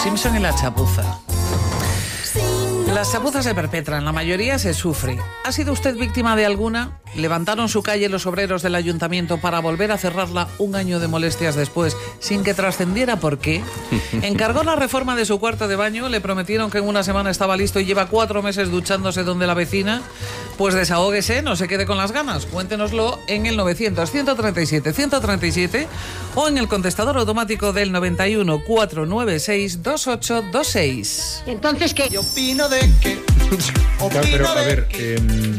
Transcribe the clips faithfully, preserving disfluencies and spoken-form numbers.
Simpson y la chapuza. Las chapuzas se perpetran, la mayoría se sufre. ¿Ha sido usted víctima de alguna? ¿Levantaron su calle los obreros del ayuntamiento para volver a cerrarla un año de molestias después sin que trascendiera por qué? ¿Encargó la reforma de su cuarto de baño? ¿Le prometieron que en una semana estaba listo y lleva cuatro meses duchándose donde la vecina? Pues desahóguese, no se quede con las ganas. Cuéntenoslo en el novecientos, ciento treinta y siete, ciento treinta y siete o en el contestador automático del noventa y uno, cuatrocientos noventa y seis, veintiocho veintiséis. Entonces, ¿qué? Yo opino de que... Claro, pero a ver, eh,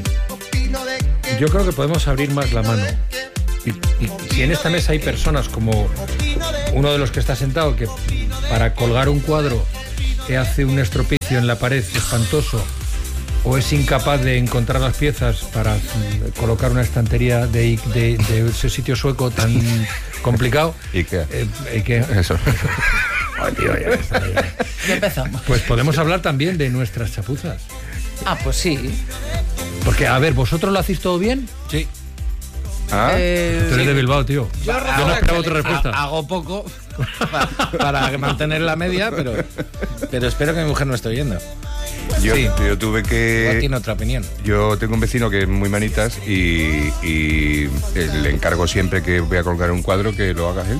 yo creo que podemos abrir más la mano. Y, y si en esta mesa hay personas como uno de los que está sentado, que para colgar un cuadro que hace un estropicio en la pared espantoso, o es incapaz de encontrar las piezas para colocar una estantería de, de, de ese sitio sueco tan complicado. Ikea. Eh, Ikea. Eso. Oh, tío, ya está, ya. Ya empezamos. Pues podemos hablar también de nuestras chapuzas. Ah, pues sí. Porque, a ver, ¿vosotros lo hacéis todo bien? Sí. ¿Ah? Eh, Tú eres de Bilbao, tío. Yo Yo recuerdo no esperaba que- otra respuesta. Ha- hago poco para, para mantener la media, pero, pero espero que mi mujer no esté oyendo. Yo, Sí. yo tuve Igual que... tiene otra opinión. Yo tengo un vecino que es muy manitas y, y le encargo siempre que voy a colgar un cuadro que lo haga él.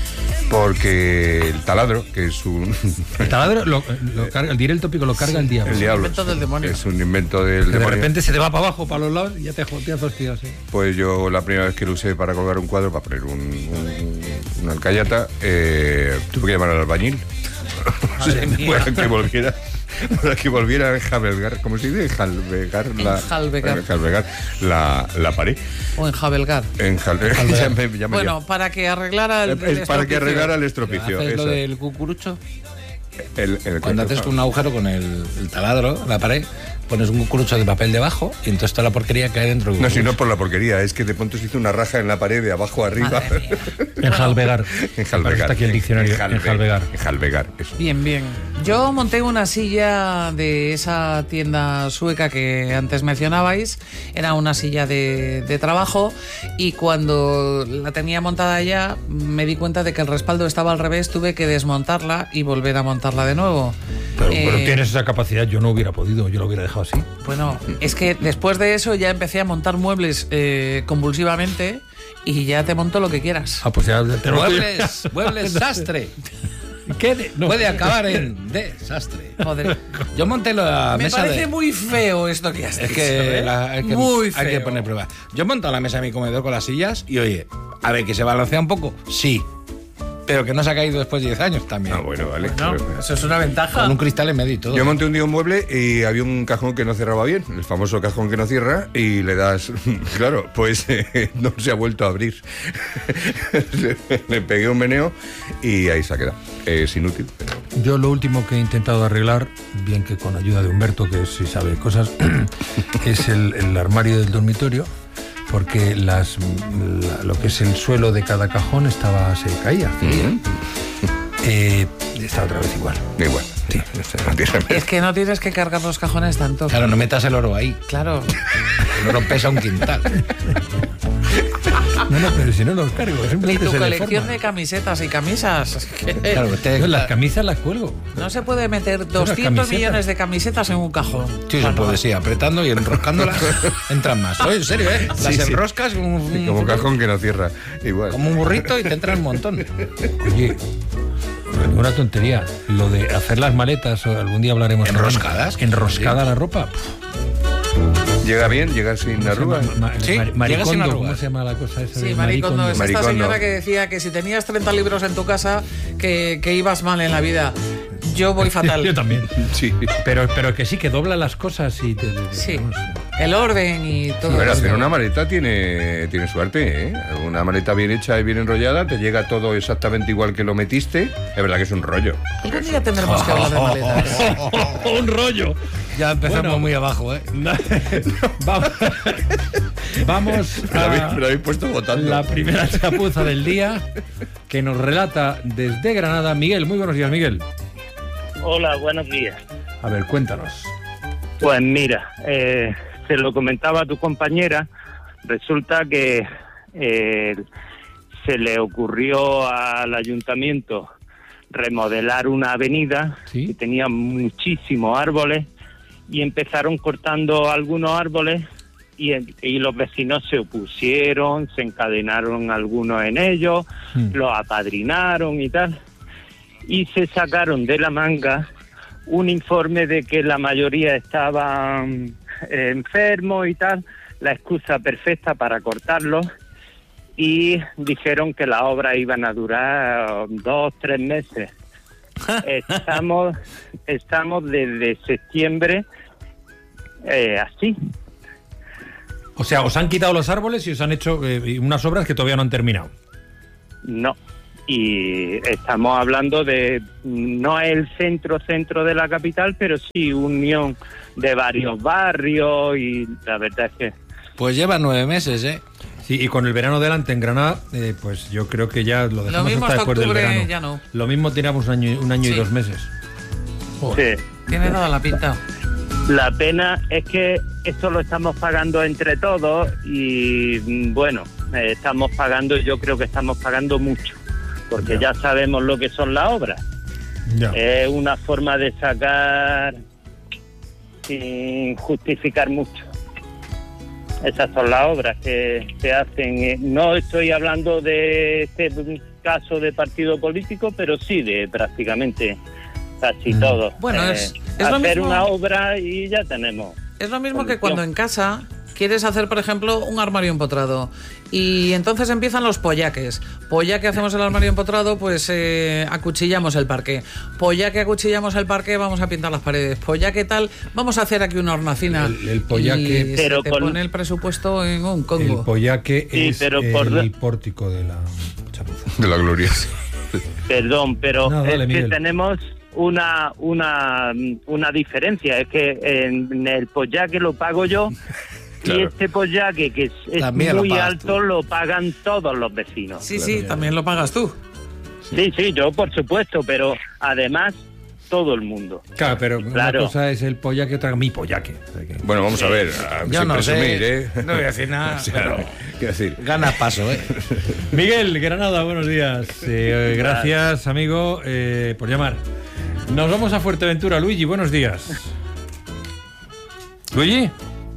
Porque el taladro, que es un... El taladro, lo, lo carga, diré el tópico, lo carga el diablo. El diablo. invento del demonio. Es un invento del Que de demonio. repente se te va para abajo, para los lados, y ya te joteas hostias, ¿sí? Pues yo la primera vez que lo usé para colgar un cuadro, para poner un, un- una alcayata, eh, tuve que llamar al albañil. Madre mía. para que volviera, para que volviera a enjalbegar, ¿cómo se dice? Enjalbegar la, Enjalbegar. enjalbegar la, la pared. O en Javelgar. Enjalbegar. Ya me- ya me Bueno, llamo. para que arreglara el, Es el para que estropicio. arreglara el estropicio. ¿Haces lo eso. del cucurucho? El- el- Cuando haces un agujero con el, el taladro, la pared, pones un cucurucho de papel debajo y entonces toda la porquería cae dentro del No, si cucurucho. no por la porquería, es que de pronto se hizo una raja en la pared de abajo a arriba. Madre mía. Enjalbegar. Enjalbegar. Está aquí el diccionario. Enjalbegar. Enjalbegar, eso. Bien, bien. Yo monté una silla de esa tienda sueca que antes mencionabais. Era una silla de, de trabajo y cuando la tenía montada ya me di cuenta de que el respaldo estaba al revés. Tuve que desmontarla y volver a montarla de nuevo. Pero, Eh, pero tienes esa capacidad, yo no hubiera podido, yo lo hubiera dejado así. Bueno, es que después de eso ya empecé a montar muebles eh, convulsivamente y ya te monto lo que quieras. Ah, pues ya te lo Muebles, muebles sastre. ¿Qué? de- no. Puede acabar en desastre. Joder. Yo monté la Me mesa parece de... muy feo esto que has Es dicho, que, ¿eh? la- hay que muy hay que feo. poner prueba. Yo he montado la mesa de mi comedor con las sillas y oye, a ver, que se balancea un poco, sí. Pero que no se ha caído después de diez años también. Ah, bueno, vale. No, eso es una ventaja. Con un cristal en medio y todo. Yo monté un día un mueble y había un cajón que no cerraba bien, el famoso cajón que no cierra, y le das, claro, pues eh, no se ha vuelto a abrir. le, le pegué un meneo y ahí se ha quedado. Es inútil, pero... Yo lo último que he intentado arreglar, bien que con ayuda de Humberto, que sí sabe cosas, es el, el armario del dormitorio, porque las, la- lo que es el suelo de cada cajón estaba se caía. Eh, está otra vez igual. Igual, sí, no tiene remedio. Es que no tienes que cargar los cajones tanto. Claro, no metas el oro ahí. Claro. El oro pesa un quintal. No, no, pero si no los cargo, Ni simplemente tu se colección deforman. de camisetas y camisas. Es que Claro, usted- No, las camisas las cuelgo. no se puede meter las doscientos camisetas. millones de camisetas en un cajón. Sí, se puede, sí, apretando y enroscándolas entran más. Oye, en serio, ¿eh? Las Sí, sí. enroscas un- un- Como cajón que no cierra, igual. como un burrito y te entran un montón. Oye, ninguna tontería. Lo de hacer las maletas, o algún día hablaremos. ¿Enroscadas? Enroscada la ropa. Llega bien, llega sin arrugas. Ma- Sí, mar- llega sin maricondo, arrugas. ¿cómo se llama la cosa esa? Sí, de maricondo. Es esta Maricondo. señora que decía que si tenías treinta libros en tu casa, que, que ibas mal en la vida. Yo voy fatal. Yo también. Sí. Pero, pero que sí, que dobla las cosas y te... te- Sí. vamos. El orden y todo. Bueno, esto. hacer una maleta tiene, tiene su arte, ¿eh? Una maleta bien hecha y bien enrollada, te llega todo exactamente igual que lo metiste. Es verdad que es un rollo. Algún día tendremos que hablar de maletas. Un rollo. Ya empezamos Bueno. muy abajo, ¿eh? Vamos, vamos Me lo habéis, a me lo habéis puesto votando. la primera chapuza del día que nos relata desde Granada Miguel. Muy buenos días, Miguel. Hola, buenos días. A ver, cuéntanos. Pues mira, eh, se lo comentaba a tu compañera, resulta que eh, se le ocurrió al ayuntamiento remodelar una avenida ¿Sí? que tenía muchísimos árboles y empezaron cortando algunos árboles y, y los vecinos se opusieron, se encadenaron algunos en ellos, mm. los apadrinaron y tal, y se sacaron de la manga un informe de que la mayoría estaban eh, enfermos y tal, la excusa perfecta para cortarlos, y dijeron que las obras iban a durar dos, tres meses. Estamos, estamos desde septiembre eh, así. O sea, os han quitado los árboles y os han hecho eh, unas obras que todavía no han terminado. No. Y estamos hablando de, no es el centro centro de la capital, pero sí unión de varios barrios, y la verdad es que... Pues lleva nueve meses, ¿eh? Sí, y con el verano delante en Granada, eh, pues yo creo que ya lo dejamos lo mismo hasta después del octubre, verano. ya no. Lo mismo tiramos un año, un año sí. y dos meses. Joder. Sí. Tiene toda la pinta. La pena es que esto lo estamos pagando entre todos y, bueno, eh, estamos pagando, yo creo que estamos pagando mucho, porque ya, ya sabemos lo que son las obras. Ya. Es una forma de sacar sin justificar mucho. Esas son las obras que se hacen. No estoy hablando de este caso de partido político, pero sí de prácticamente casi mm. todo. Bueno, eh, es, es hacer lo mismo, una obra y ya tenemos. Es lo mismo que cuando en casa quieres hacer, por ejemplo, un armario empotrado y entonces empiezan los pollaques. Pues ya que hacemos el armario empotrado, pues eh, acuchillamos el parqué. Pues ya que acuchillamos el parqué, vamos a pintar las paredes. Pues ya que tal, vamos a hacer aquí una hornacina. El, el pollaque... Y pero se te con... pone el presupuesto en un congo. El pollaque sí, es pero el por... pórtico de la chapuza. De la gloria. Perdón, pero no, dale, es Miguel. que tenemos una una una diferencia. Es que en el pollaque lo pago yo. Claro. Y este pollaque, que es, es muy alto, tú. Lo pagan todos los vecinos. Sí, claro. sí, también lo pagas tú. Sí, sí, yo por supuesto, pero además todo el mundo. Claro, pero claro. Una cosa es el pollaque, otra mi pollaque. Bueno, vamos a ver, a, yo sin no presumir, sé, ¿eh? no voy a decir nada, o sea, pero quiero decir, ganas paso, ¿eh? Miguel, Granada, buenos días. Eh, gracias, amigo, eh, por llamar. Nos vamos a Fuerteventura. Luigi, buenos días. ¿Luigi?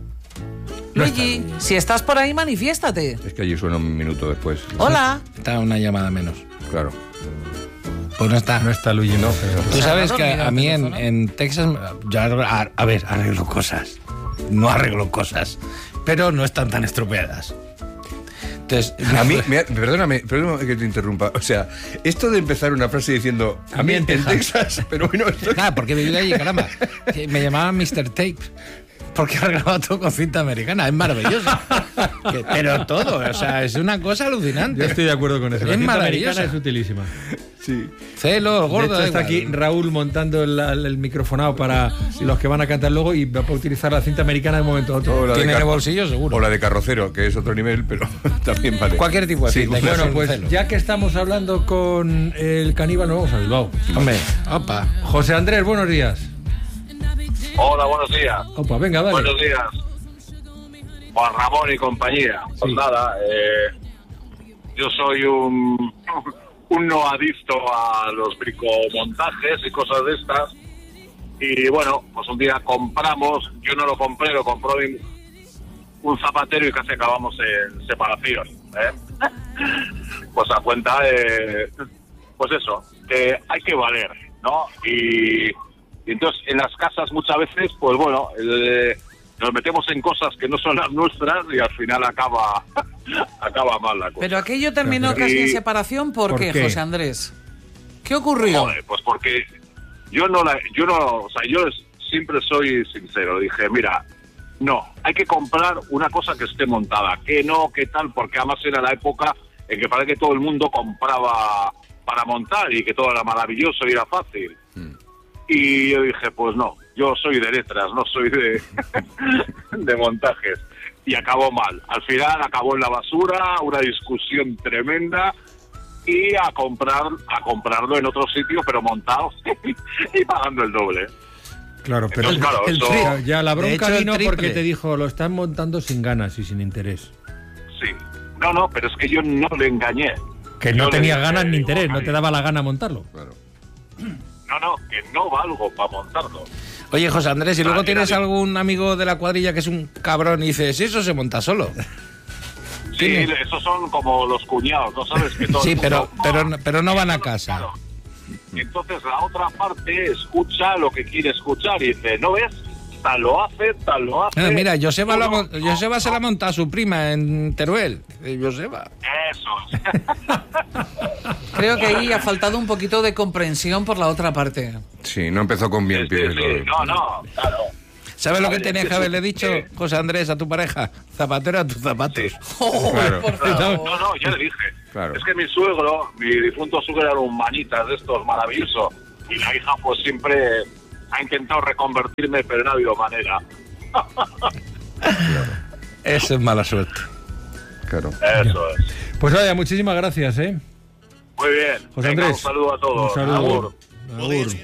No Luigi, está. Si estás por ahí, manifiéstate. Es que allí suena un minuto después. Hola. Está una llamada menos. Claro. Pues no está. No está Luigi, no. Pero... Tú sabes que a mí en, en Texas, yo a, a ver, arreglo cosas. No arreglo cosas. Pero no están tan estropeadas. Entonces, a mí, me, perdóname, perdóname que te interrumpa. O sea, esto de empezar una frase diciendo a mí en Texas, Texas pero bueno, esto... Claro, porque viví allí, caramba. Me llamaban mister Tape. Porque ha grabado todo con cinta americana, es maravilloso. que, pero todo, o sea, es una cosa alucinante. Yo estoy de acuerdo con eso. La es cinta maravillosa. americana es utilísima. Sí. Celo, gordo. De hecho, está aquí Raúl montando el, el microfonado para sí. los que van a cantar luego y va a utilizar la cinta americana de momento a otro. Tiene en el bolsillo, seguro. O la de carrocero, que es otro nivel, pero también vale. Cualquier tipo de cinta. Sí, bueno, pues celo. Ya que estamos hablando con el caníbal, nos vamos a Bilbao. Hombre, opa. José Andrés, buenos días. Hola, buenos días. Opa, venga, dale. Buenos días. Juan Ramón y compañía. Pues sí. nada, eh, yo soy un, un no adicto a los bricomontajes y cosas de estas. Y bueno, pues un día compramos, yo no lo compré, lo compró un, un zapatero y casi acabamos en separación. ¿eh? Pues a cuenta de, pues eso, que hay que valer, ¿no? Y... Y entonces, en las casas muchas veces, pues bueno, eh, nos metemos en cosas que no son las nuestras y al final acaba acaba mal la cosa. Pero aquello terminó casi y... en separación, ¿por, ¿por qué, qué, José Andrés? ¿Qué ocurrió? Joder, pues porque yo no, la, yo no, o sea, yo siempre soy sincero. Dije, mira, no, hay que comprar una cosa que esté montada, que no, que tal, porque además era la época en que parece que todo el mundo compraba para montar y que todo era maravilloso y era fácil. Hmm. Y yo dije, pues no, yo soy de letras, no soy de, de montajes. Y acabó mal. Al final acabó en la basura, una discusión tremenda, y a comprar a comprarlo en otro sitio, pero montado y pagando el doble. Claro, pero Entonces, claro, el, eso... el, ya la bronca hecho, vino porque te dijo, lo están montando sin ganas y sin interés. Sí. No, no, pero es que yo no le engañé. Que no yo tenía le, ganas eh, ni interés, no no te daba la gana montarlo. Claro. No, no, que no valgo para montarlo. Oye, José Andrés, ¿y luego Ah, tienes mira, algún amigo de la cuadrilla que es un cabrón y dices, eso se monta solo? Sí, ¿Tienes? esos son como los cuñados, ¿no sabes? Que todo Sí, el mundo- pero, pero, pero no van a Claro. casa. Entonces la otra parte escucha lo que quiere escuchar y dice, ¿no ves? Tal lo hace, tal lo hace. Ah, mira, Joseba, la, No, mon- no, Joseba no, se la monta a su prima en Teruel. Eh, Joseba. Eso. Creo que ahí ha faltado un poquito de comprensión por la otra parte. Sí, no empezó con bien Sí, pie. sí, lo- no, no, claro. ¿Sabes lo A que ver, tenías es que que haberle eso- dicho, eh, José Andrés, a tu pareja? Zapatero a tus zapatos. Oh, Claro. por favor. No, no, ya le dije. Claro. Es que mi suegro, mi difunto suegro era un manitas de estos maravilloso. Y la hija pues siempre ha intentado reconvertirme, pero no ha habido manera. Eso es mala suerte. Claro. Eso es. Pues vaya, muchísimas gracias, ¿eh? Muy bien. José Venga, Andrés. un saludo a todos. Un saludo. Agur. Agur.